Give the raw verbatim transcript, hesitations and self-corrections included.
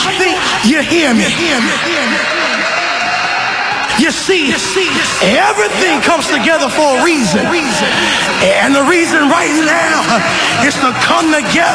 think you hear me. You see, everything comes together for a reason. And the reason right now is to come together